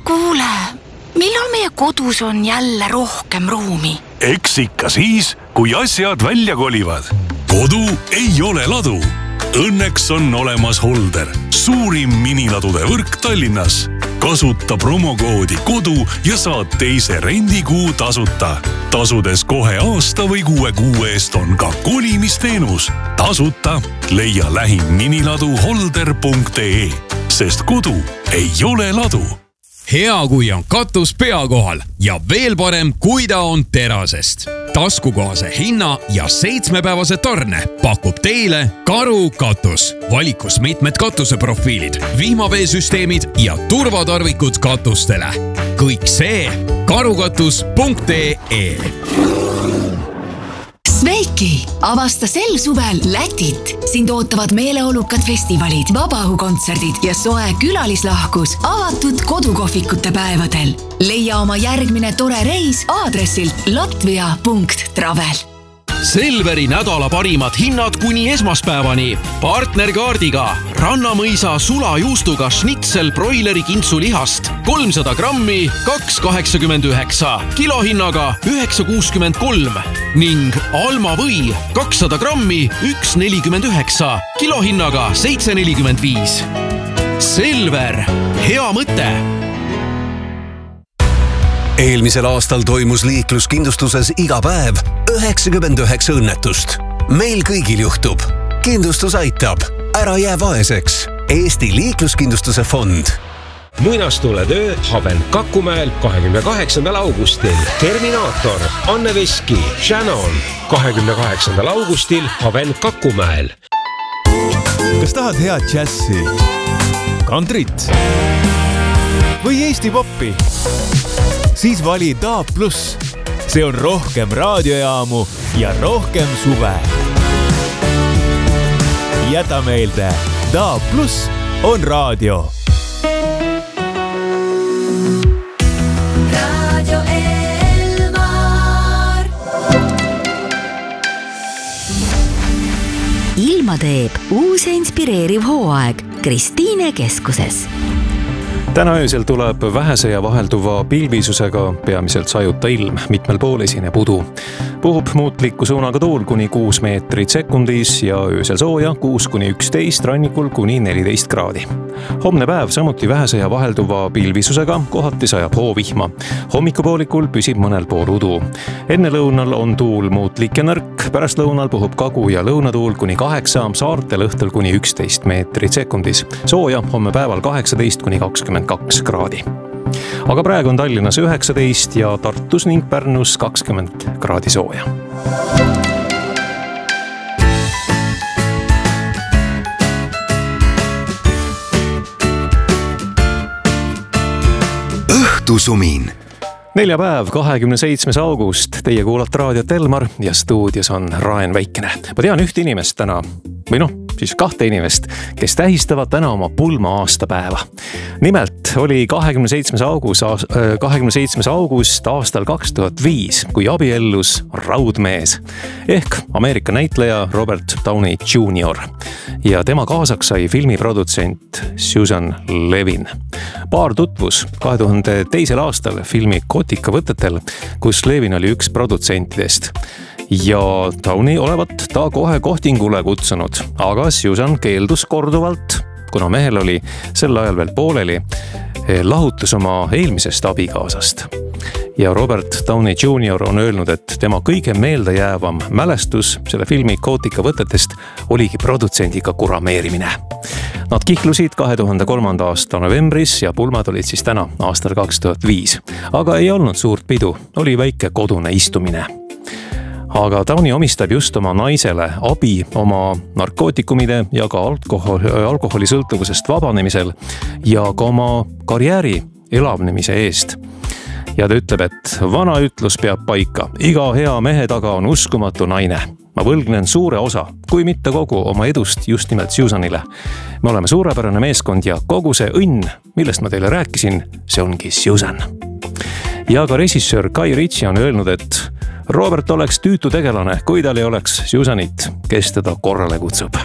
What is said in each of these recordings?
Kuule, millal meie kodus on jälle rohkem ruumi? Eks ikka siis, kui asjad välja kolivad. Kodu ei ole ladu. Õnneks on olemas Holder, suurim miniladude võrk Tallinnas. Kasuta promokoodi kodu ja saad teise rendikuu tasuta. Tasudes kohe aasta või 6 kuu eest on ka kolimisteenus. Tasuta leia lähim miniladu holder.ee, sest kodu ei ole ladu. Hea, kui on katus pea kohal ja veel parem, kui ta on terasest. Taskukohase hinna ja 7-päevase tarne pakub teile Karu katus. Valikus mitmed katuseprofiilid, vihmaveesüsteemid ja turvatarvikud katustele. Kõik see karukatus.ee. Sveiki! Avasta sel suvel Lätit. Sind ootavad meeleolukad festivalid, vabaõhukontserdid ja soe külalislahkus avatud kodukohvikute päevadel. Leia oma järgmine tore reis aadressilt latvia.travel. Selveri nädala parimad hinnad kuni esmaspäevani. Partnerkaardiga Rannamõisa sulajuustuga šnitsel broileri kintsulihast 300 grammi 2,89, kilohinnaga 9,63 ning Alma või 200 grammi 1,49, kilohinnaga 7,45. Selver, hea mõte! Eelmisel aastal toimus liikluskindlustuses iga päev 99 õnnetust. Meil kõigil juhtub. Kindlustus aitab. Ära jää vaeseks. Eesti liikluskindlustuse fond. Muinastuletöö Haven Kakumäel 28. augustil. Terminaator, Anne Veski, Shannon 28. augustil Haven Kakumäel. Kas tahad head džässi, kantrit või Eesti poppi? Siis vali DAB+. See on rohkem raadiojaamu ja rohkem suve. Jäta meelde, DAB+ on raadio. Radio Elmar. Ilma teeb uus ja inspireeriv hooaeg Kristiine keskuses. Täna öösel tuleb vähese ja vahelduva pilvisusega peamiselt sajuta ilm, mitmel pool esineb udu. Puhub muutliku suunaga tuul kuni 6 meetrit sekundis ja öösel sooja 6-11, rannikul kuni 14 kraadi. Homne päev samuti vähese ja vahelduva pilvisusega, kohati sajab hoovihma. Hommikupoolikul püsib mõnel pool udu. Enne lõunal on tuul muutlik ja nõrk, pärast lõunal puhub kagu- ja lõunatuul kuni 8, saartel õhtul kuni 11 meetrit sekundis. Sooja homme päeval 18-22 kraadi. Aga praegu on Tallinnas 19 ja Tartus ning Pärnus 20 kraadi sooja. Õhtusumin. Neljapäev, 27. august. Teie kuulate raadiot Elmar ja stuudios on Raen Väikene. Ma tean ühte inimest täna, või siis 2 inimest, kes tähistavad täna oma pulma aastapäeva. Nimelt oli 27. august aastal 2005, kui abiellus raudmees ehk Ameerika näitleja Robert Downey Jr. Ja tema kaasaks sai filmiprodutsent Susan Levin. Paar tutvus 2002. aastal filmi Kotikavõtetel, kus Levin oli üks produtsentidest. Ja Downey olevat ta kohe kohtingule kutsunud, aga Susan keeldus korduvalt, kuna mehel oli sel ajal veel pooleli lahutus oma eelmisest abikaasast. Ja Robert Downey Jr. on öelnud, et tema kõige meeldejäävam mälestus selle filmi Kotikavõtetest oligi produtsendiga kurameerimine. Nad kihlusid 2003. aasta novembris ja pulmad olid siis täna aastal 2005. Aga ei olnud suurt pidu, oli väike kodune istumine. Aga Downey omistab just oma naisele abi oma narkootikumide ja ka alkoholisõltuvusest vabanemisel ja ka oma karjääri elavnemise eest. Ja ta ütleb, et vana ütlus peab paika. Iga hea mehe taga on uskumatu naine. Ma võlgnen suure osa, kui mitte kogu oma edust just nimelt Susanile. Me oleme suurepärane meeskond ja kogu see õnn, millest ma teile rääkisin, see ongi Susan. Ja ka režissöör Guy Ritchie on öelnud, et Robert oleks tüütu tegelane, kui tal ei oleks Susanit, kes teda korrale kutsub.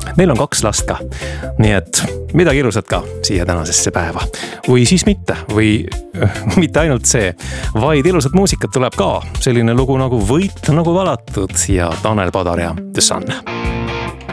Neil on 2 last ka. Nii et midagi ilusat ka siia tänasesse päeva. Või siis mitte, või mitte ainult see, vaid ilusat muusikat tuleb ka. Selline lugu nagu Võit nagu valatud ja Tanel Padar ja The Sun.